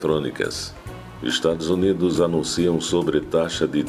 eletrônicas. Estados Unidos anunciam sobretaxa de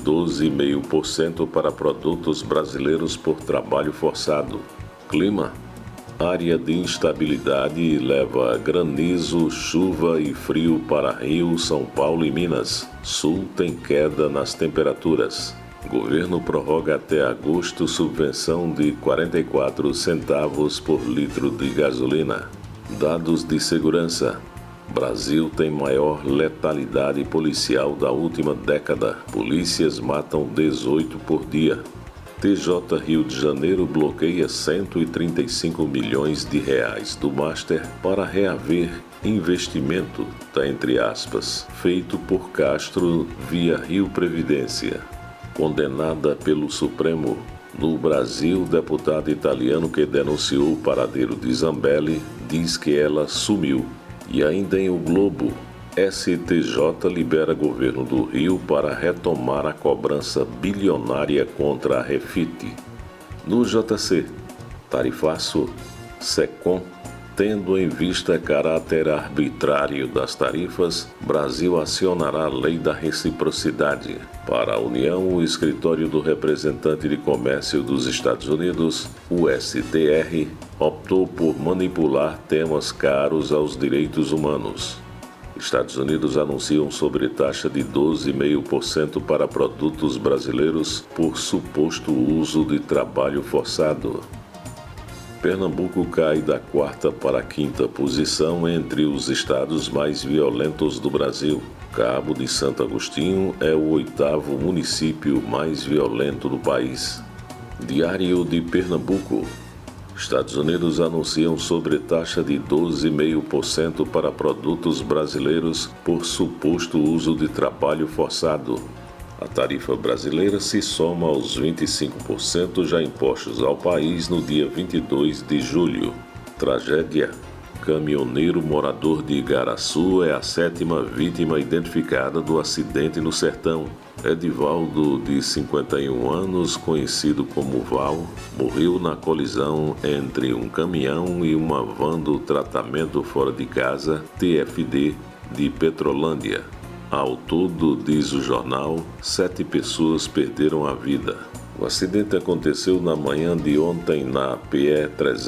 12,5% para produtos brasileiros por trabalho forçado. Clima. Área de instabilidade leva granizo, chuva e frio para Rio, São Paulo e Minas. Sul tem queda nas temperaturas. Governo prorroga até agosto subvenção de 44 centavos por litro de gasolina. Dados de segurança. Brasil tem maior letalidade policial da última década. Polícias matam 18 por dia. TJ Rio de Janeiro bloqueia 135 milhões de reais do Master para reaver investimento, entre aspas, feito por Castro via Rio Previdência. Condenada pelo Supremo. No Brasil, deputado italiano que denunciou o paradeiro de Zambelli diz que ela sumiu. E ainda em O Globo, STJ libera governo do Rio para retomar a cobrança bilionária contra a Refit. No JC, tarifaço, SECOM, tendo em vista caráter arbitrário das tarifas, Brasil acionará a lei da reciprocidade. Para a União, o Escritório do Representante de Comércio dos Estados Unidos, o STR, optou por manipular temas caros aos direitos humanos. Estados Unidos anunciam sobretaxa de 12,5% para produtos brasileiros por suposto uso de trabalho forçado. Pernambuco cai da 4ª para a 5ª posição entre os estados mais violentos do Brasil. Cabo de Santo Agostinho é o 8º município mais violento do país. Diário de Pernambuco. Estados Unidos anunciam sobretaxa de 12,5% para produtos brasileiros por suposto uso de trabalho forçado. A tarifa brasileira se soma aos 25% já impostos ao país no dia 22 de julho. Tragédia. Caminhoneiro morador de Igaraçu é a 7ª vítima identificada do acidente no sertão. Edivaldo, de 51 anos, conhecido como Val, morreu na colisão entre um caminhão e uma van do tratamento fora de casa, TFD, de Petrolândia. Ao todo, diz o jornal, 7 pessoas perderam a vida. O acidente aconteceu na manhã de ontem na PE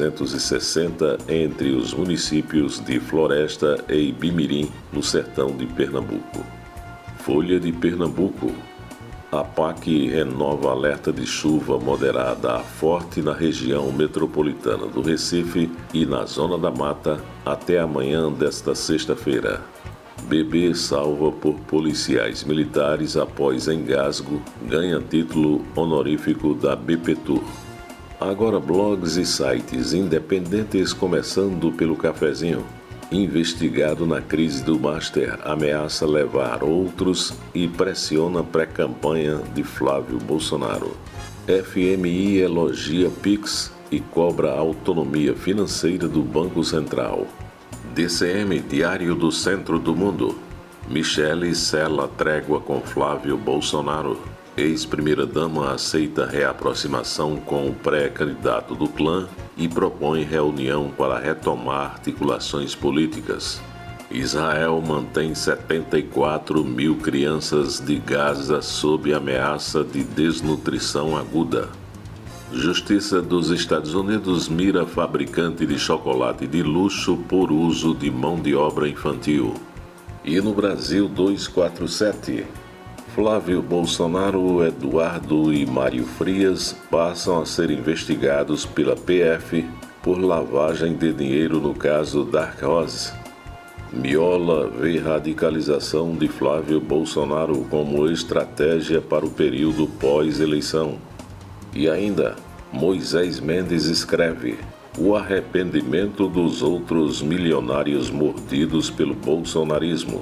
360 entre os municípios de Floresta e Ibimirim, no sertão de Pernambuco. Folha de Pernambuco. A PAC renova alerta de chuva moderada a forte na região metropolitana do Recife e na Zona da Mata até amanhã desta sexta-feira. Bebê salva por policiais militares após engasgo ganha título honorífico da BPTUR. Agora blogs e sites independentes, começando pelo Cafezinho. Investigado na crise do Master ameaça levar outros e pressiona pré-campanha de Flávio Bolsonaro. FMI elogia Pix e cobra a autonomia financeira do Banco Central. DCM, Diário do Centro do Mundo. Michele sela trégua com Flávio Bolsonaro. Ex-primeira-dama aceita reaproximação com o pré-candidato do clã e propõe reunião para retomar articulações políticas. Israel mantém 74 mil crianças de Gaza sob ameaça de desnutrição aguda. Justiça dos Estados Unidos mira fabricante de chocolate de luxo por uso de mão de obra infantil. E no Brasil 247, Flávio Bolsonaro, Eduardo e Mário Frias passam a ser investigados pela PF por lavagem de dinheiro no caso Dark Horse. Miola vê radicalização de Flávio Bolsonaro como estratégia para o período pós-eleição. E ainda, Moisés Mendes escreve: o arrependimento dos outros milionários mordidos pelo bolsonarismo.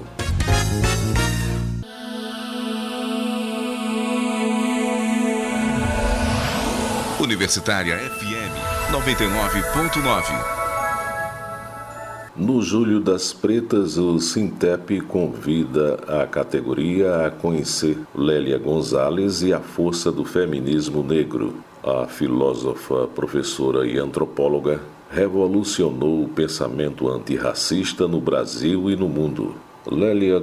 Universitária FM 99.9. No Julho das Pretas, o Sintep convida a categoria a conhecer Lélia Gonzalez e a força do feminismo negro. A filósofa, professora e antropóloga revolucionou o pensamento antirracista no Brasil e no mundo. Lélia